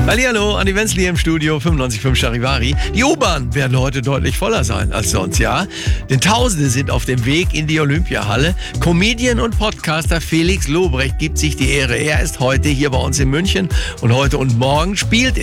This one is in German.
Hallihallo, Andi Wenzli im Studio 95.5 Charivari. Die U-Bahnen werden heute deutlich voller sein als sonst, ja? Denn Tausende sind auf dem Weg in die Olympiahalle. Comedian und Podcaster Felix Lobrecht gibt sich die Ehre. Er ist heute hier bei uns in München und heute und morgen spielt